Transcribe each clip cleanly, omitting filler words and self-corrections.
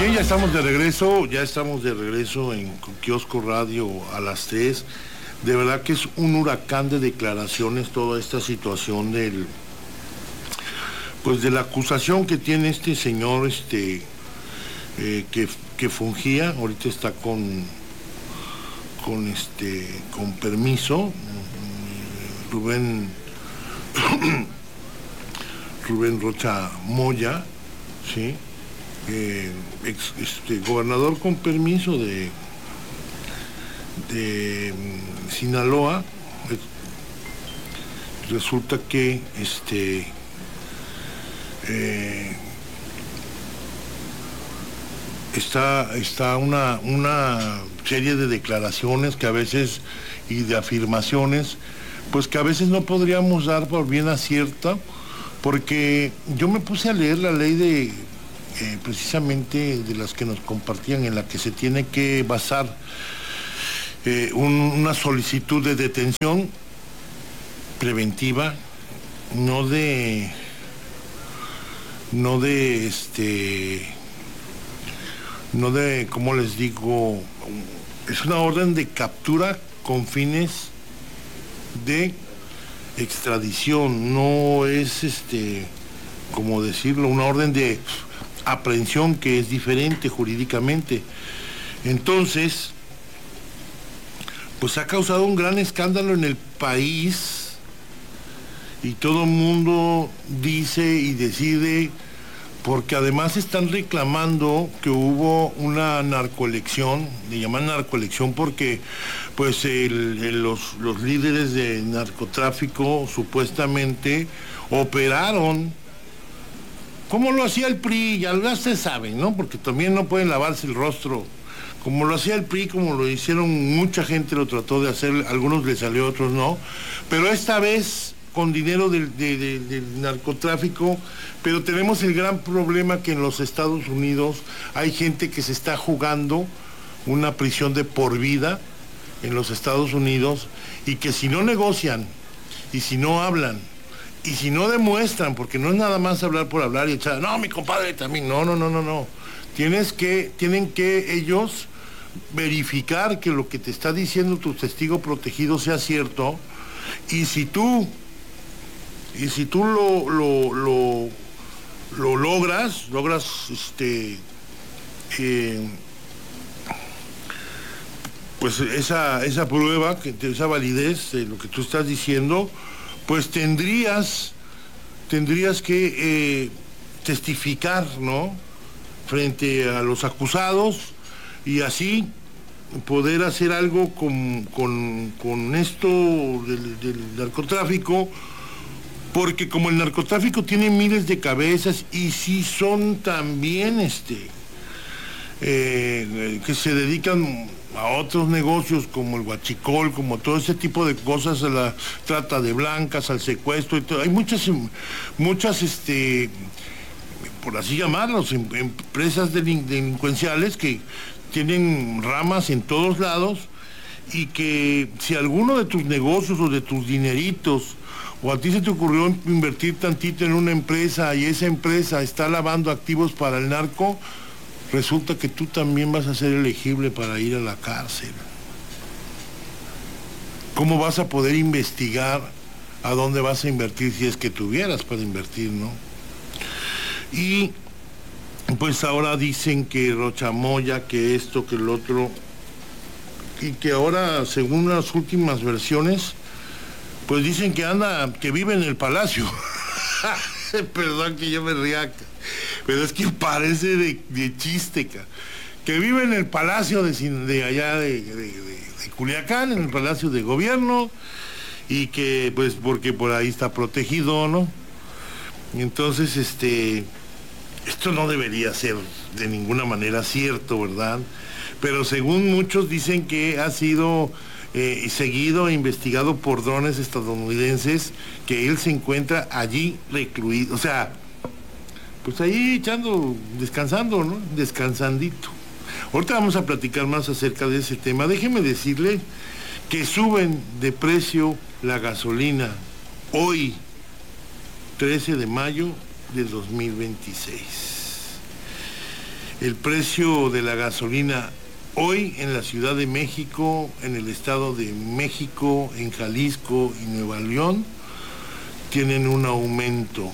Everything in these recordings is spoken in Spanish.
Bien, ya estamos de regreso en Kiosco Radio a las 3. De verdad que es un huracán de declaraciones toda esta situación pues de la acusación que tiene este señor que fungía, ahorita está con permiso, Rubén Rocha Moya, ¿sí? Gobernador con permiso de Sinaloa. Resulta que está una serie de declaraciones que a veces y de afirmaciones pues que a veces no podríamos dar por bien acierta, porque yo me puse a leer la ley de precisamente de las que nos compartían, en la que se tiene que basar una solicitud de detención preventiva, no de ¿cómo les digo? Es una orden de captura con fines de extradición, no es como decirlo, una orden de aprehensión, que es diferente jurídicamente. Entonces, pues ha causado un gran escándalo en el país y todo el mundo dice y decide, porque además están reclamando que hubo una narcoelección, le llaman narcoelección porque pues los líderes de narcotráfico supuestamente operaron, como lo hacía el PRI, ya ustedes saben, ¿no? Porque también no pueden lavarse el rostro, como lo hacía el PRI, como lo hicieron mucha gente, lo trató de hacer, algunos les salió, otros no, pero esta vez con dinero del narcotráfico. Pero tenemos el gran problema que en los Estados Unidos hay gente que se está jugando una prisión de por vida en los Estados Unidos, y que si no negocian, y si no hablan, y si no demuestran, porque no es nada más hablar por hablar y echar, no, mi compadre también, no. Tienen que ellos verificar que lo que te está diciendo tu testigo protegido sea cierto, y si tú lo logras pues esa prueba, esa validez de lo que tú estás diciendo, pues tendrías que testificar, ¿no?, frente a los acusados, y así poder hacer algo con esto del narcotráfico, porque como el narcotráfico tiene miles de cabezas, y sí son también que se dedican a otros negocios como el huachicol, como todo ese tipo de cosas, a la trata de blancas, al secuestro y todo. Hay muchas por así llamarlos, empresas delincuenciales que tienen ramas en todos lados, y que si alguno de tus negocios o de tus dineritos, o a ti se te ocurrió invertir tantito en una empresa y esa empresa está lavando activos para el narco, resulta que tú también vas a ser elegible para ir a la cárcel. ¿Cómo vas a poder investigar a dónde vas a invertir si es que tuvieras para invertir, no? Y pues ahora dicen que Rocha Moya, que esto, que el otro, y que ahora, según las últimas versiones, pues dicen que vive en el palacio. Perdón que yo me ría, pero es que parece de chiste, que vive en el palacio de allá de Culiacán, en el palacio de gobierno, y que pues porque por ahí está protegido, ¿no? Entonces esto no debería ser de ninguna manera cierto, ¿verdad? Pero según muchos dicen que ha sido seguido e investigado por drones estadounidenses, que él se encuentra allí recluido, o sea, pues ahí descansando, ¿no? Descansandito. Ahorita vamos a platicar más acerca de ese tema. Déjeme decirle que suben de precio la gasolina hoy, 13 de mayo de 2026. el precio de la gasolina hoy en la Ciudad de México, en el Estado de México, en Jalisco y Nuevo León, tienen un aumento.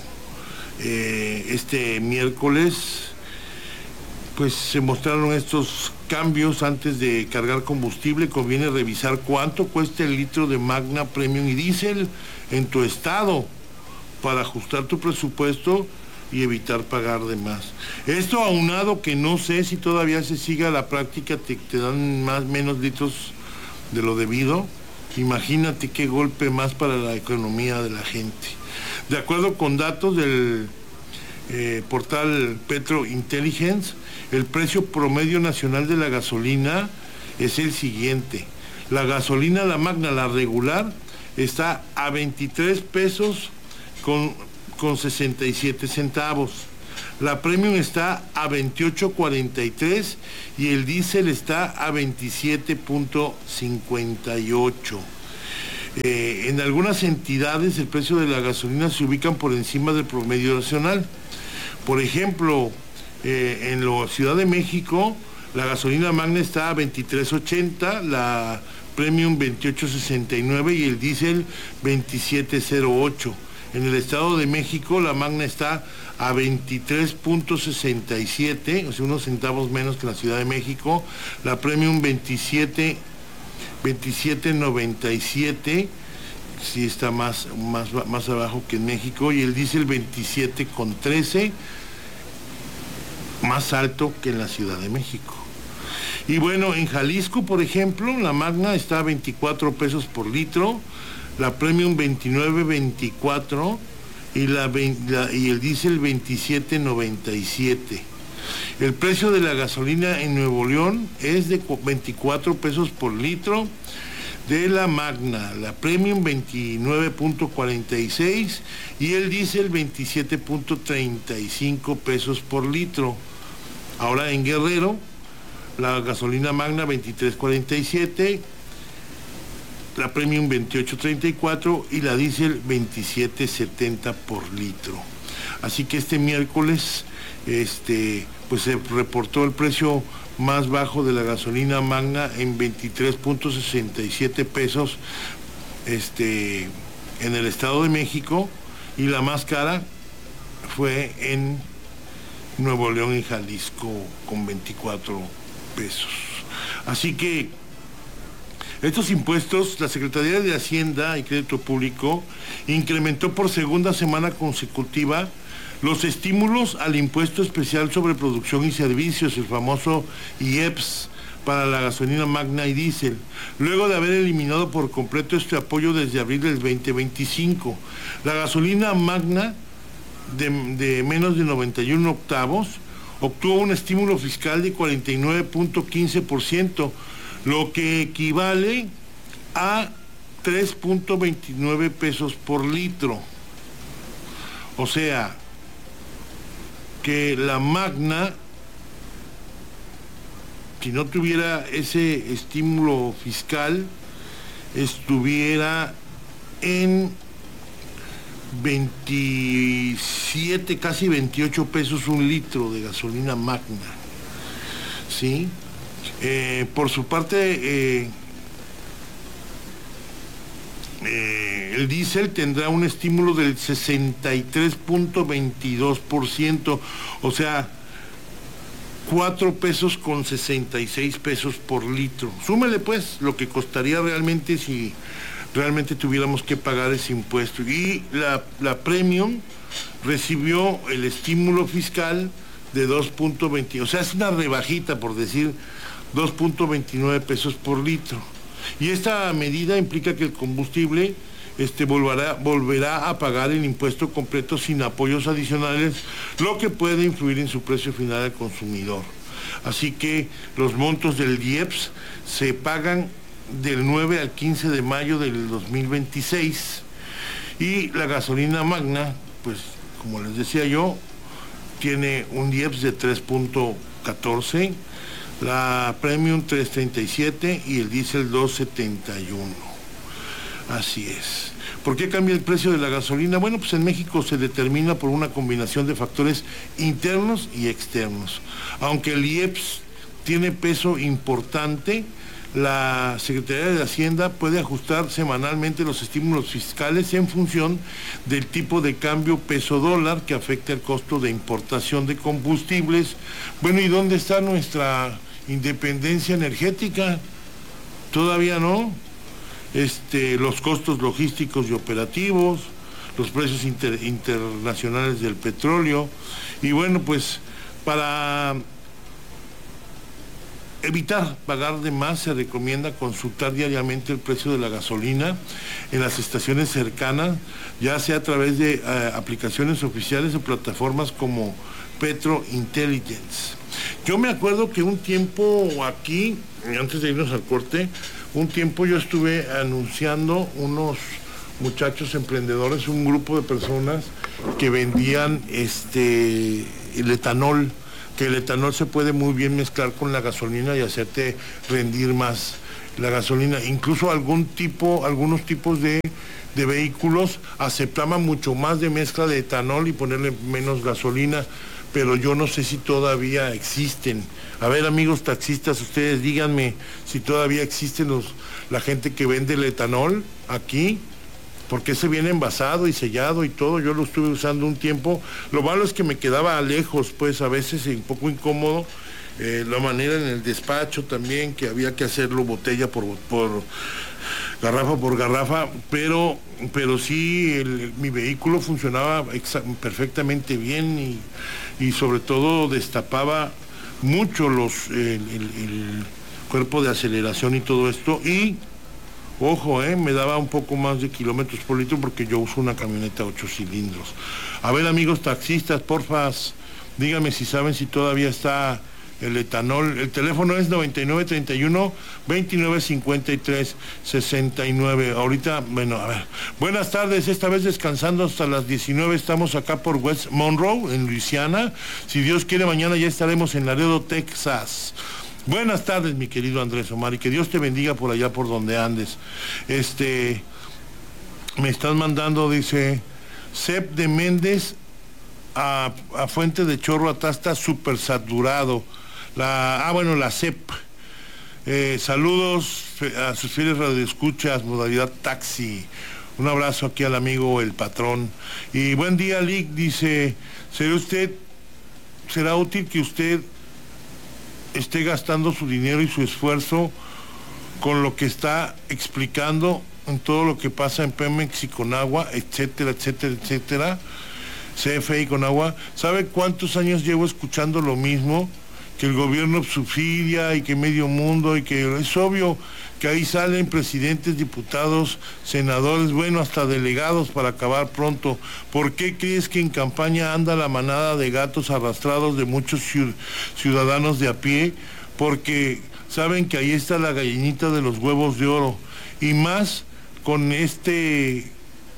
Este miércoles, pues se mostraron estos cambios. Antes de cargar combustible, conviene revisar cuánto cuesta el litro de Magna Premium y Diesel en tu estado para ajustar tu presupuesto y evitar pagar de más. Esto aunado que no sé si todavía se siga la práctica, te dan menos litros de lo debido. Imagínate qué golpe más para la economía de la gente. De acuerdo con datos del portal Petro Intelligence, el precio promedio nacional de la gasolina es el siguiente. La gasolina, la Magna, la regular, está a 23 pesos con 67 centavos. La Premium está a 28.43 y el diésel está a 27.58. En algunas entidades el precio de la gasolina se ubican por encima del promedio nacional. Por ejemplo, en la Ciudad de México, la gasolina Magna está a 23.80, la Premium 28.69 y el diésel 27.08. En el Estado de México, la Magna está a 23.67, o sea, unos centavos menos que la Ciudad de México. La Premium 27.97, sí está más abajo que en México. Y el diésel 27.13, más alto que en la Ciudad de México. Y bueno, en Jalisco, por ejemplo, la Magna está a 24 pesos por litro, la Premium 29.24 y el diésel 27.97. El precio de la gasolina en Nuevo León es de 24 pesos por litro de la Magna, la Premium 29.46 y el diésel 27.35 pesos por litro. Ahora en Guerrero, la gasolina Magna 23.47, la Premium 28.34 y la diésel 27.70 por litro. Así que este miércoles pues se reportó el precio más bajo de la gasolina Magna en 23.67 pesos en el Estado de México, y la más cara fue en Nuevo León y Jalisco con 24 pesos. Así que estos impuestos, la Secretaría de Hacienda y Crédito Público incrementó por segunda semana consecutiva los estímulos al impuesto especial sobre producción y servicios, el famoso IEPS, para la gasolina Magna y diésel, luego de haber eliminado por completo este apoyo desde abril del 2025. La gasolina Magna de menos de 91 octavos obtuvo un estímulo fiscal de 49.15%, lo que equivale a 3.29 pesos por litro. O sea, que la Magna, si no tuviera ese estímulo fiscal, estuviera en 27, casi 28 pesos un litro de gasolina Magna, ¿sí? Por su parte, el diésel tendrá un estímulo del 63.22%, o sea, 4 pesos con 66 pesos por litro. Súmele pues lo que costaría realmente si realmente tuviéramos que pagar ese impuesto. Y la Premium recibió el estímulo fiscal de 2.20, o sea, es una rebajita, por decir, 2.29 pesos por litro. Y esta medida implica que el combustible volverá a pagar el impuesto completo sin apoyos adicionales, lo que puede influir en su precio final al consumidor. Así que los montos del IEPS se pagan del 9 al 15 de mayo del 2026, y la gasolina Magna, pues como les decía yo, tiene un IEPS de 3.14, la Premium 3.37 y el diésel 2.71. Así es. ¿Por qué cambia el precio de la gasolina? Bueno, pues en México se determina por una combinación de factores internos y externos. Aunque el IEPS tiene peso importante, la Secretaría de Hacienda puede ajustar semanalmente los estímulos fiscales en función del tipo de cambio peso-dólar que afecta el costo de importación de combustibles. Bueno, ¿y dónde está nuestra independencia energética? Todavía no. Los costos logísticos y operativos, los precios internacionales del petróleo. Y bueno, pues para evitar pagar de más, se recomienda consultar diariamente el precio de la gasolina en las estaciones cercanas, ya sea a través de aplicaciones oficiales o plataformas como Petro Intelligence. Yo me acuerdo que un tiempo aquí, antes de irnos al corte, un tiempo yo estuve anunciando unos muchachos emprendedores, un grupo de personas que vendían el etanol, que el etanol se puede muy bien mezclar con la gasolina y hacerte rendir más la gasolina. Incluso algunos tipos de vehículos aceptaban mucho más de mezcla de etanol y ponerle menos gasolina, pero yo no sé si todavía existen. A ver, amigos taxistas, ustedes díganme si todavía existen la gente que vende el etanol aquí. Porque se viene envasado y sellado y todo. Yo lo estuve usando un tiempo. Lo malo es que me quedaba lejos, pues a veces un poco incómodo. La manera en el despacho también, que había que hacerlo botella por garrafa por garrafa, pero sí mi vehículo funcionaba perfectamente bien y sobre todo destapaba mucho el cuerpo de aceleración y todo esto. Y ojo, me daba un poco más de kilómetros por litro porque yo uso una camioneta 8 cilindros. A ver, amigos taxistas, porfa, díganme si saben si todavía está el etanol. El teléfono es 9931-2953-69. Ahorita, bueno, a ver. Buenas tardes, esta vez descansando hasta las 19. Estamos acá por West Monroe, en Luisiana. Si Dios quiere, mañana ya estaremos en Laredo, Texas. Buenas tardes, mi querido Andrés Omar, y que Dios te bendiga por allá por donde andes. Me están mandando, dice, CEP de Méndez a Fuente de Chorro Atasta súper saturado. La CEP. Saludos a sus fieles radioescuchas, modalidad taxi. Un abrazo aquí al amigo El Patrón. Y buen día, Lick, dice, ¿será útil que usted esté gastando su dinero y su esfuerzo con lo que está explicando en todo lo que pasa en Pemex y Conagua, etcétera, etcétera, etcétera, CFE y Conagua? ¿Sabe cuántos años llevo escuchando lo mismo? Que el gobierno subsidia y que medio mundo, y que es obvio que ahí salen presidentes, diputados, senadores, bueno, hasta delegados para acabar pronto. ¿Por qué crees que en campaña anda la manada de gatos arrastrados de muchos ciudadanos de a pie? Porque saben que ahí está la gallinita de los huevos de oro. Y más con este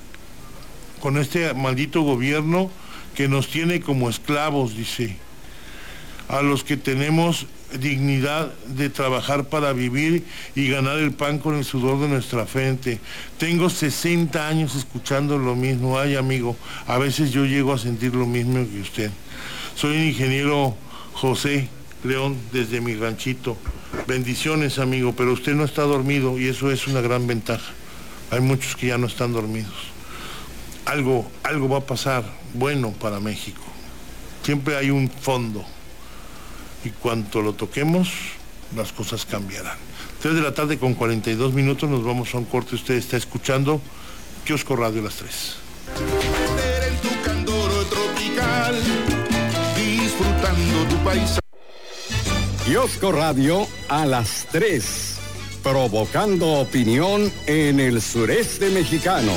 maldito gobierno que nos tiene como esclavos, dice. A los que tenemos dignidad de trabajar para vivir y ganar el pan con el sudor de nuestra frente. Tengo 60 años escuchando lo mismo. Ay, amigo, a veces yo llego a sentir lo mismo que usted. Soy el ingeniero José León desde mi ranchito. Bendiciones, amigo, pero usted no está dormido y eso es una gran ventaja. Hay muchos que ya no están dormidos. Algo va a pasar bueno para México. Siempre hay un fondo. Y cuando lo toquemos, las cosas cambiarán. 3 de la tarde con 42 minutos, nos vamos a un corte. Usted está escuchando Kiosco Radio Las 3. En tu candor tropical, disfrutando tu paisaje. Kiosco Radio a las 3, provocando opinión en el sureste mexicano.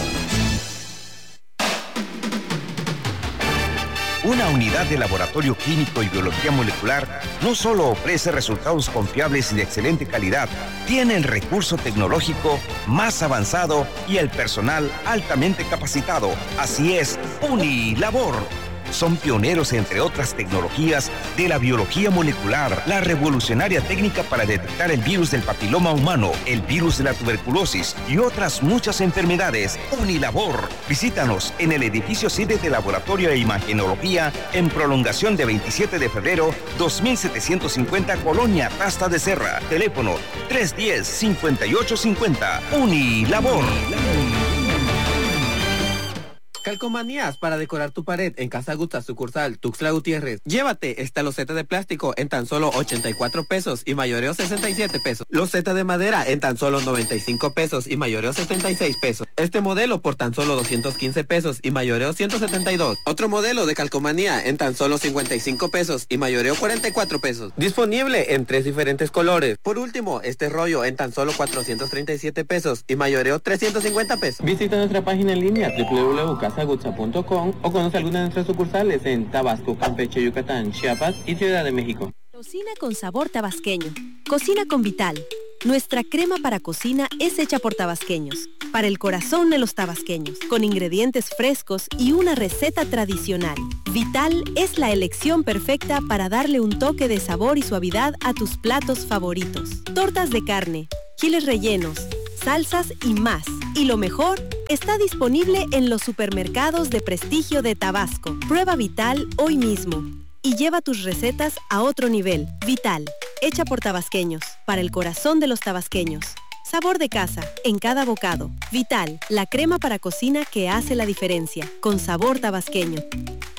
Una unidad de laboratorio clínico y biología molecular no solo ofrece resultados confiables y de excelente calidad, tiene el recurso tecnológico más avanzado y el personal altamente capacitado. Así es, Unilabor. Son pioneros, entre otras tecnologías, de la biología molecular, la revolucionaria técnica para detectar el virus del papiloma humano, el virus de la tuberculosis y otras muchas enfermedades. Unilabor. Visítanos en el edificio sede de Laboratorio de Imagenología en prolongación de 27 de febrero, 2750 Colonia Tasta de Serra. Teléfono 310-5850. Unilabor. Calcomanías para decorar tu pared en Casa Gusta, sucursal Tuxtla Gutiérrez. Llévate esta loseta de plástico en tan solo 84 pesos y mayoreo 67 pesos. Loseta de madera en tan solo 95 pesos y mayoreo 76 pesos. Este modelo por tan solo 215 pesos y mayoreo 172. Otro modelo de calcomanía en tan solo 55 pesos y mayoreo 44 pesos. Disponible en 3 diferentes colores. Por último, este rollo en tan solo 437 pesos y mayoreo 350 pesos. Visita nuestra página en línea www.casagucha.com o conoce alguna de nuestras sucursales en Tabasco, Campeche, Yucatán, Chiapas y Ciudad de México. Cocina con sabor tabasqueño. Cocina con Vital. Nuestra crema para cocina es hecha por tabasqueños, para el corazón de los tabasqueños, con ingredientes frescos y una receta tradicional. Vital es la elección perfecta para darle un toque de sabor y suavidad a tus platos favoritos. Tortas de carne, chiles rellenos, salsas y más. Y lo mejor, está disponible en los supermercados de prestigio de Tabasco. Prueba Vital hoy mismo y lleva tus recetas a otro nivel. Vital, hecha por tabasqueños, para el corazón de los tabasqueños. Sabor de casa, en cada bocado. Vital, la crema para cocina que hace la diferencia, con sabor tabasqueño.